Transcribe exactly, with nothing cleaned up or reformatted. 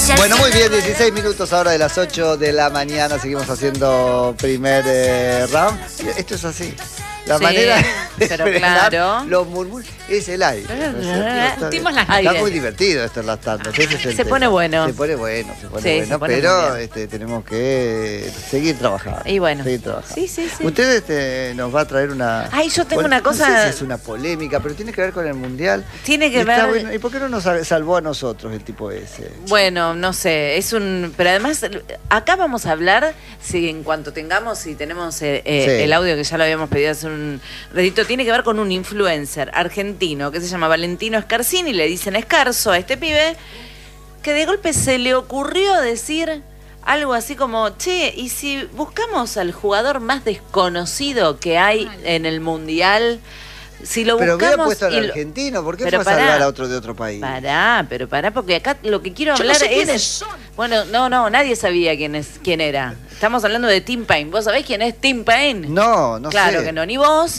Bueno, muy bien, dieciséis minutos ahora de las ocho de la mañana. Seguimos haciendo primer eh, round. Esto es así. La Sí, manera de pero frenar claro. los murmullos es el aire. ¿no es cierto? Sentimos las Está aire. muy divertido esto en las tandas. Ese es el Se tema. pone bueno. Se pone bueno, se pone Sí, bueno, se pone muy pero bien. este, tenemos que seguir trabajando. Y bueno. Seguir trabajando. Sí, sí, sí. Usted este, nos va a traer una... Ay, yo tengo bueno, una cosa- No sé si es una polémica, pero tiene que ver con el Mundial. Tiene que Y está ver- bueno. ¿Y por qué no nos sal- salvó a nosotros el tipo ese? Bueno, no sé, es un... Pero además, acá vamos a hablar, si en cuanto tengamos, si tenemos eh, eh, Sí. el audio que ya lo habíamos pedido hace un ratito, tiene que ver con un influencer argentino que se llama Valentino Scarsini, le dicen Escarzo a este pibe, que de golpe se le ocurrió decir algo así como, che, ¿y si buscamos al jugador más desconocido que hay en el Mundial? Si lo Pero hubiera buscamos... puesto al y lo- argentino, ¿por qué Pero fue a pará. salvar a otro de otro país? Pará, pero pará, porque acá lo que quiero Yo no hablar sé es... quiénes son. Bueno, no, no, nadie sabía quién es, quién era. Estamos hablando de Tim Payne. ¿Vos sabés quién es Tim Payne? No, no sé. Claro que no, ni vos,